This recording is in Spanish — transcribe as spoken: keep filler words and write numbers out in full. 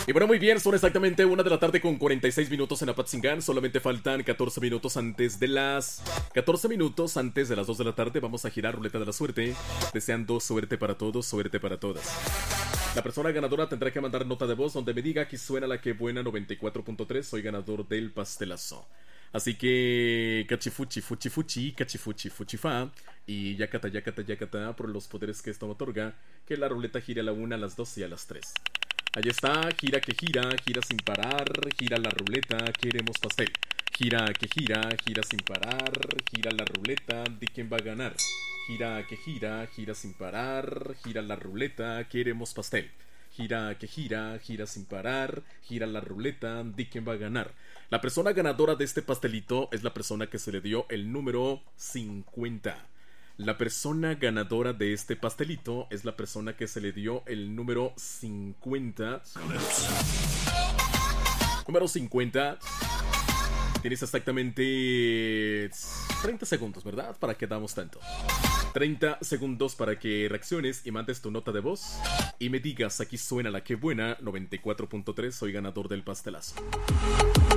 Y bueno, muy bien, son exactamente una de la tarde con cuarenta y seis minutos en Apatzingán. Solamente faltan catorce minutos antes de las... catorce minutos antes de las dos de la tarde. Vamos a girar ruleta de la suerte, deseando suerte para todos, suerte para todas. La persona ganadora tendrá que mandar nota de voz donde me diga que suena la que buena noventa y cuatro punto tres. Soy ganador del pastelazo. Así que cachifuchi, fuchi, fuchi, cachifuchi, fuchifa. Y yacata, yacata, yacata, por los poderes que esto me otorga, que la ruleta gire a la una, a las dos y a las tres. Ahí está, gira que gira, gira sin parar, gira la ruleta, queremos pastel. Gira que gira, gira sin parar, gira la ruleta, di quién va a ganar. Gira que gira, gira sin parar, gira la ruleta, queremos pastel. Gira que gira, gira sin parar, gira la ruleta, di quién va a ganar. La persona ganadora de este pastelito es la persona que se le dio el número cincuenta. La persona ganadora de este pastelito es la persona que se le dio el número cincuenta. Número cincuenta. Tienes exactamente treinta segundos, ¿verdad? ¿Para qué damos tanto? treinta segundos para que reacciones y mandes tu nota de voz y me digas, aquí suena la que buena noventa y cuatro punto tres, soy ganador del pastelazo.